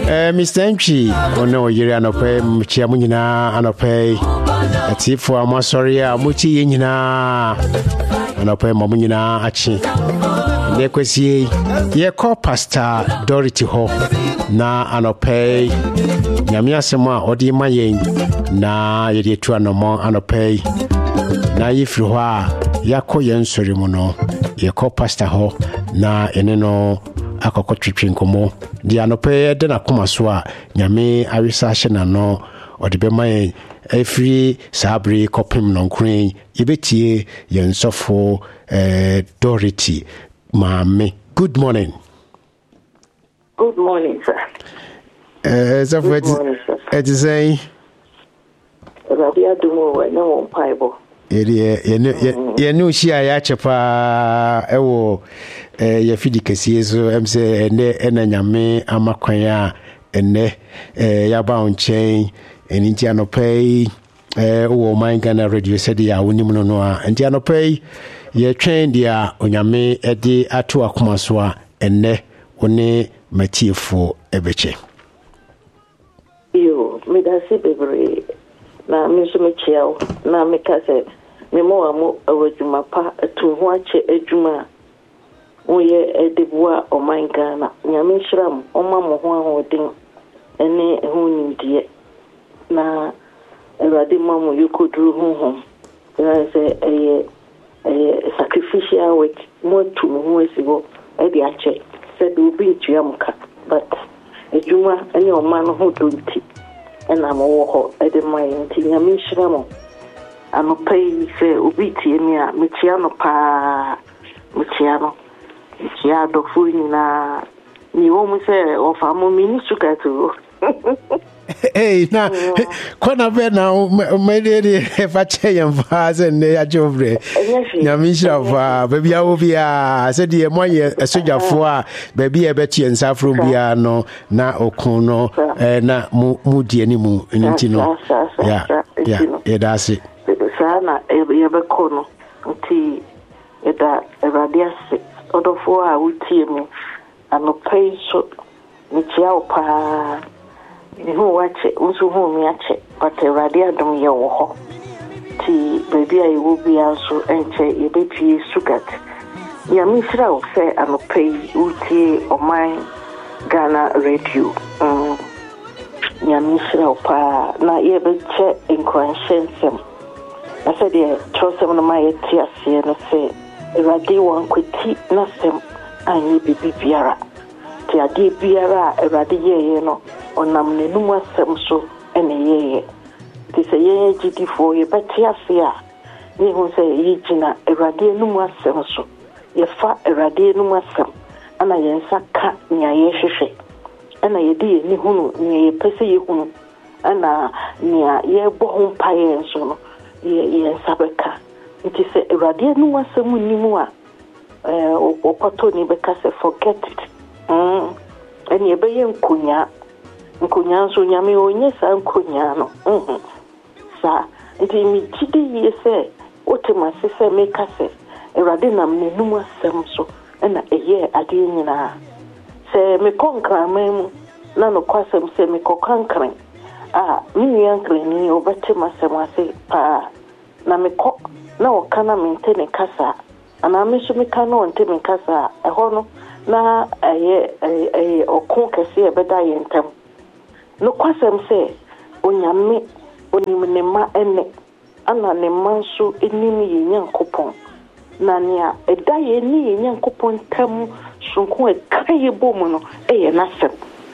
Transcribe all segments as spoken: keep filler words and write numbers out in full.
Eh, Mister Entry, ono yiri anope mchia munyina anope atifu amasori a muchi nyina anope mamunyina achi ne kwesi ye call Pastor Dorothy ho na anope nyame asem a odi mayen na ye de tu anomo anope na yifiri ho a yakọ yensori mu no ye call Pastor ho na ene no akọkọ twetwe nkomo di anope de na koma so a nyame awisa hye na no odi be man every sabri kopim no nkran yebetie yensofo eh Dorothy Mame. Good morning. Good morning, sir. Eh so for it is say Rabia dumo we no paibo. Ye ye ye no shia ya chepa ewo eh ye fidi kesi so em say ene ena nyame amakwan a ene eh ya ba onchen eni ti anopai eh wo man Ghana radio said ya wonim no no a enti anopai ye twen dia onyame ede ato akoma so a ene one matiefo ebeche Yo me da se bebre na me so me chiao na me ka se me mo amu awajuma pa tu ho ache adwuma oye edebua o man Ghana nyame hyiram oma mo ho ahodin ene ho nimdie na erade mamu yukodru ho ho na se eye eye sacrificial work mo tu ho asibo e di ache se do bi tuamka but adwuma ene o man ho donti ena mo wo ho e de mai nti nyame hyiram ano pay se obi tie mi a me tia no pa me tia no tia do fu ni na ni wo mu se o fa mo mi ni suka to Hey na kona be na me de fa che yam fa se ne ya jobre nyame hira fa ba bia wo bia se de mo ye asojafo a ba bia be tie nsafro bia no na okun no na mu die ni mu nti no ya ya e da se sana e be kono nti e da radia se odofo a wutie mu ano pay so ni tia opa ni ho wache unso ho mi ache but radia dum ye wo ho ti baby ayi wo bia so enche ye be pie sugat ya mi sira o se ano pay wutie o man Ghana radio um ya mi sira opa na ye be che inconscience I said, yeah, trust him on my tears here and say, Radi one quitty, nothing, and ye be biara. Tia de biara, a radi ye, no, on namne numa sem so, and a ye. Tis a ye G T for ye, but yes, yeah. Ye who say, ye jina, a radi numa sem so, ye fa a radi numa sem, and I yensa cat near ye shishe, and I ye ni hunu, near ye pese ye hunu, and uh, near ye bohum pie and so. Ye sabeka nti se erade nu wasemu nimu a eh opoto ni beka se forget it mm eni ebe ye nkunya nkunya so nyame onye sa nkunya no mhm sa nti mi gidi ye se otima se se meka se erade nam ne nu wasem so na eye ade nyina se me konkran memu na no kwasem se me kokankran ah mi yankre ni obetima se mwase pa na me ko na o kana mentene kasa ana me so me kana o nteme kasa e ho no na eye eye okun kese e beda ye ntem no kwasem se onyame onim ne ma ene ana ne manso enim ye nyankopon na nia eda ye ni ye nyankopon tam sunko e kaye bomu no eye nasem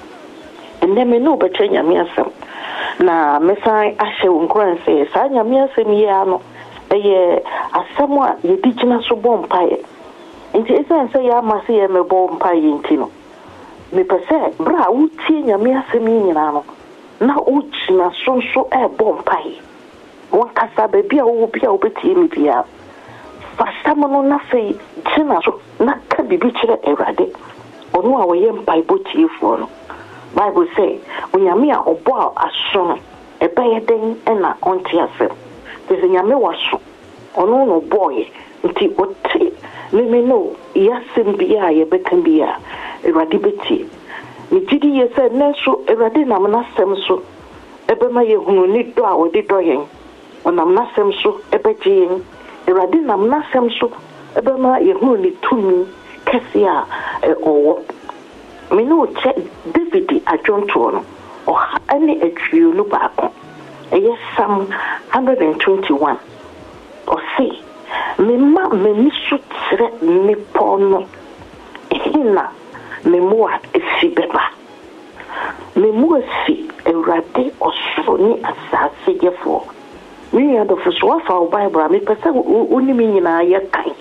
ende me no betre nyame asem na mesan ahye nkran se sa nyame asem ye ano eye asem a ye digina so bompaye nti esan se ya mase ye me bompaye nti no me pese bra utie nyame asem nyina no na uchina so so e bompaye won kasa be bia wo bia wo betie mi bia fasamo no na fe gina so na ka bibi kire erade onu a wo ye mpai botie fo no Bible say, when you are a boy as son, a bayading and a auntie asem. There's a yame wasu, or no boy, until what let me know, yasim be a becan be a radibity. Me did ye said Nenso, Erade Namana Semso, Ebema Yehunu need do our didoying, when I'm not Semso, Ebejing, Erade Namana Semso, Ebema Yehuni to me, Cassia, or me no check David a John Tono, or any a trio no back. Yes, Psalm one twenty-one, or see, me ma me misu threat me pono, hina. Me mua esi beba me mua si Erade osoni asase gefo me ya do fo fa Bible me pesa oni me nyina ya kan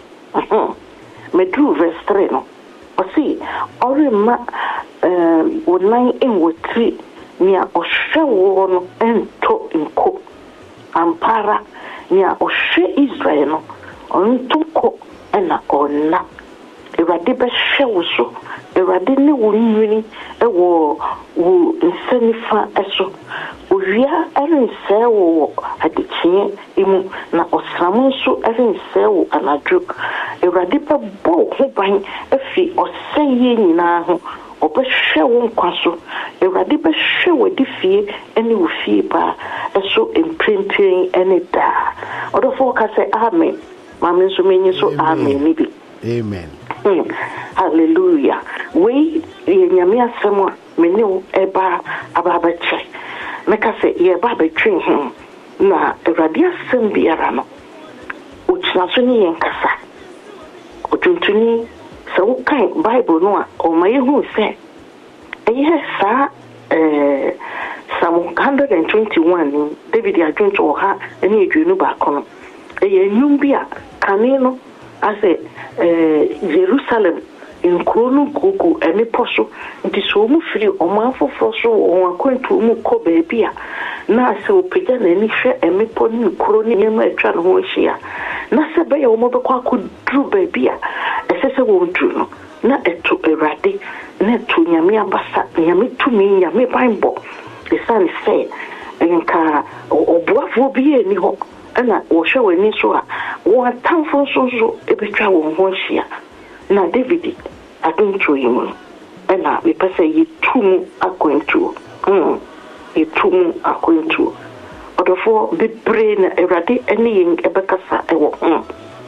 me do verse three no o si ori ma eh wonan enwotri nia ohwe wo no ento nko ampara nia ohwe Israel no onto ko na onna Erade be hwe so Erade ne wo nwini e wo wo nsanifa eso owia erense wo adekye imu na osram so erense wo anadwo Erade be bo ho ban afi oseye nyina ho obehwe wo nkwaso Erade be hwe wo difie ene wo fie ba eso emprempren ene da odofo ka say amen mame so menyi so amen ni bi amen. Mm. Hallelujah. We nyame asemo menu eba ababache. Meka se ye ba betwin him na Erade asem biara no. Uchina so ni yenkasa. Otuntuni se wo kan Bible no a o ma yehu se eye sa eh Psalm one twenty-one David adwonto ha ene edwenu ba kono. Eye nyum bia kane no ase eh Jerusalem in Kronu Kuku ene poso nti so mu firi omanfofo so won akwantu mu ko baabia na ase opega na ni hwe emepo ni kro ni nyema atwa no ho hia na se be ye wo mobekwa akudru baabia esese wo ndru no na eto Erade na eto nyame abasa nyame tumi nyame banbo esan se enka oboafo bi eni ho ana wo hwe wani so a wo atamfo so so ebetwa wo ho hia na David adonto yimu ana me pese yitumu akwantu mm yitumu akwantu odofo bebre na Erade ene yin ebekasa ewo mm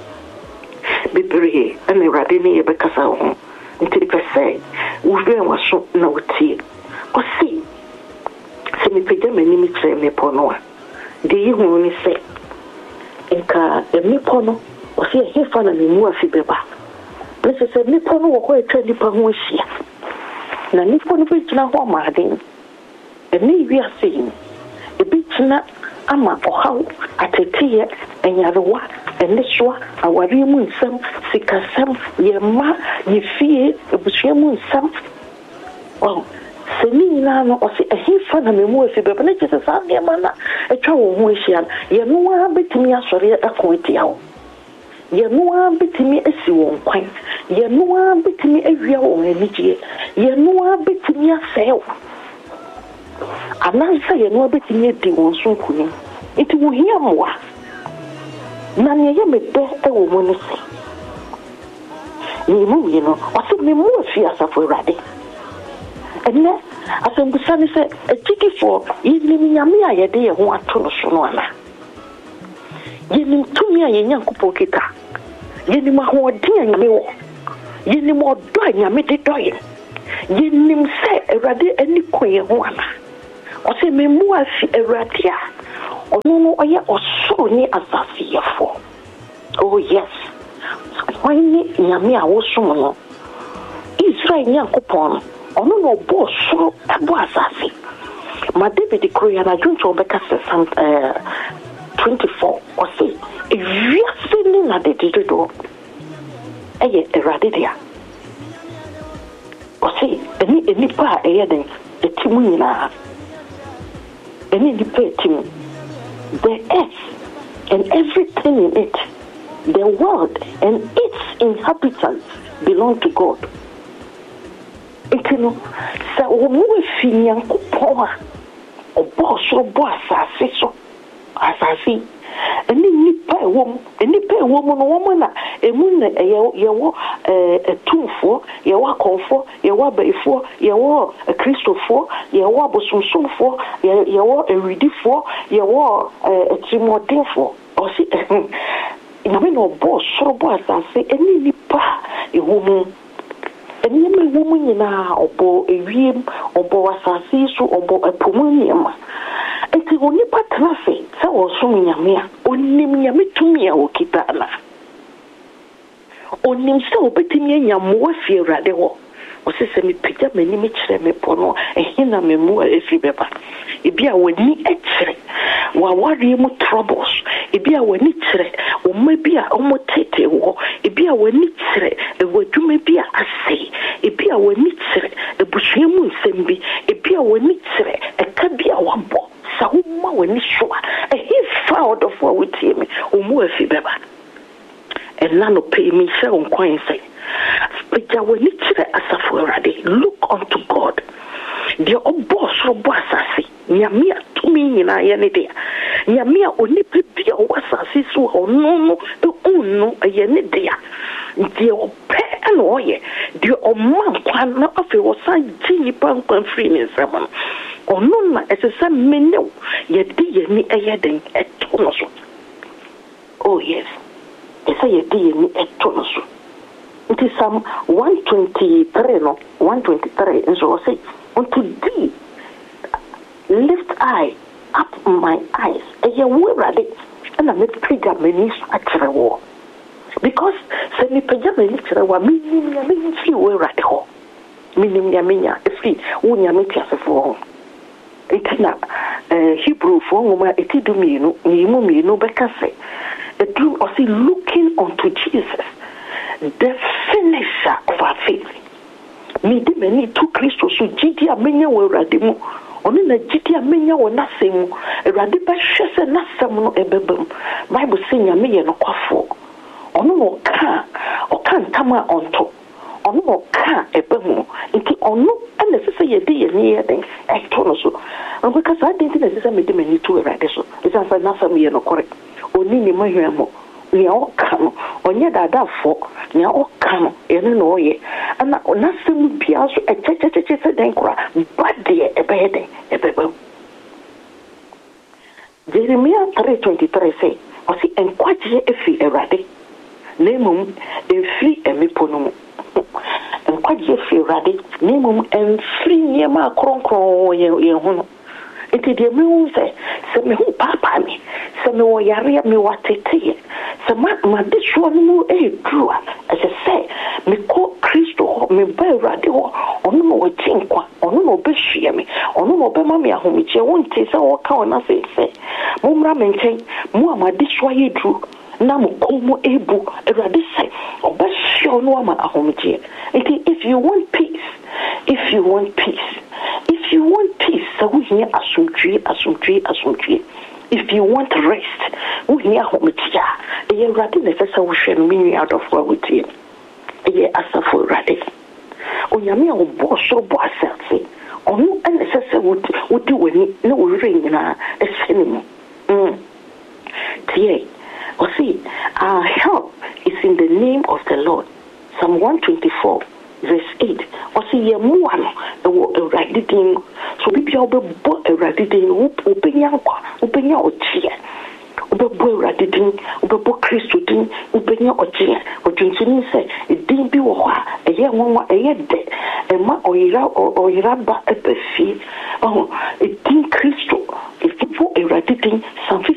bebre ene Erade ne ebekasa ho nti pese wo hwe waso na wotie osi se me pede mani mi tre me pono a de yihu ni se enka emi pono osi ehefa na me mu afi beba Lese se nipo no wo etwa nipa ho ahia na nipo no betina ho amaden eni wi ase yi ebitina ama ohaw atetiye enyarewa eniswa awari mu nsam sikasam yema yefie ebusua mu nsam oh seni na no osi ehifa na memu afi beba na kese sa de mana etwa wo ho ahia ye no a betimi asore akoetia wo ye noa betimi esi won kwan ye noa betimi awia won anigye ye noa betimi asew anansa ye noa betimi edi won so kunu enti wo hia moa na ne ye mede e wo mo no se ni mu ye no osi me mu afi asafo Erade enne asembusa ni se etikifo yini nyame ayede ye ho ato no so no ana yenim tumi a yenyankopɔ kita yenim ahoɔden a nyame wɔ yenim ɔdɔ a nyame de dɔyɛ yenim sɛ Erade ani kɔ yɛ ho ana ɔsɛ memu afi Erade a ɔno no ɔyɛ ɔsoro ne asase yɛfo oh yes wɔn ne nyame a wɔsom no Israel nyankopɔn no ɔno na ɔbɔ ɔsoro ɛbɔ asase ma David koro yɛ na dwonto ɔbɛka sɛ sam ɛɛ twenty-four or say if you are sending at the digital eye Erade dia or say any any pa eye den etimu nyina any nipa etimu the earth and everything in it the world and its inhabitants belong to God etino sa wo mu fi nyankopon a obo so bo asase so asasi eni nipa ewom enipa ewom no wo na emu na ye wo a tumfo, ye wa konfo, ye wa beifo, ye wa a Christopher, ye wa bosumsumfo, ye wa a ridifo, ye wa a timodinfo. Or see, in a way, no boss, so boss, I say, any nipa, a woman. And you may woman in a bo a ream or bo assassin or bo a pomonium. And the only patraffe, so also in a mere, only me a mitumia or kitana. Only himself betting me a more fear at the war. Or says me picture many mitchere me pono, and hina me more if you ever. It be a when me etchere, while worry more troubles. It be a when it's or maybe a omotete war. It be a when it's a word you may be a say. It be a when it's a bushimu sembi. It be a when it's a cabia wambo. Sauma when it's sure. A he found of what we tell me, or more if you ever. And none of pay me so on coin say. But ya when it's as a already look unto God. The old boss or bossassi, Yamia to me in I any day. Yamia only be a wassassi or no, no, no, a yenny day. The old pet and oye, the old man can not of your son, Ginny Punk and free in someone. Or no, as a son may know, yet dear me a yedding at Tonoso. Oh, yes, as I dear me at Tonoso. It is some one twenty-three, no, one twenty-three, and so I say, unto thee, lift I up my eyes, and you will ready, and I make trigger many at the war. Because, send me pajama lecture, meaning meaning few were at home. Meaning Yaminia, a free, when Yamitia for it's not Hebrew for it do me, no, me, no, because say, a dream of see looking unto Jesus. The finisher of our faith. Me de many two Christos who Gidia Menia were radimu. Only the Gidia Menia were nothing. A radiba shes and not some ebebum. Bible saying a million or quaffo. Or no car or can't tama on top. Or no car ebemu. Into on no unnecessary day near them. I told us. And because I didn't necessarily make many two radiso. It's as another me no correct. Only my hamo. We all come on yet that for near all come in no ye, and nothing be also a church then cry, but dear a bedding a baby. Jeremiah three twenty three say, or see, and quite ye a fee erratic. Name a free and me ponum. And quite ye fee erratic, name and free near my cron cron ye hono. It is the moon say, send me who papa me, send me what yaria me what it is. So my my this one no a true as I say, me call Christo, me buy radio, or no what chinkwa, or no be share me, or no be mammy a home, which I won't taste all count as I say. Mumra maintain, more my this why you drew. Namu como able, a radicate, or best show no one at home. If you want peace, if you want peace, if you want peace, so we hear assume tree, assume tree, assume tree. If you want rest, we hear home. A year rather than a solution meaning out of what we did. A year as a full radic. O Yamia or boss or boss, say, or no unnecessary would do any no ring in a cinema. T. Or see, our help is in the name of the Lord. Psalm one twenty-four, verse eight. Or see, ye one a writing. So we be able to a writing, open your open your cheer. Ubebo writing, Ubebo Christutin, open your cheer. Or Johnson say, it didn't be a year one, a year dead, and ma or ira or iraba a feet. Oh, it didn't Christo. If people a writing, something.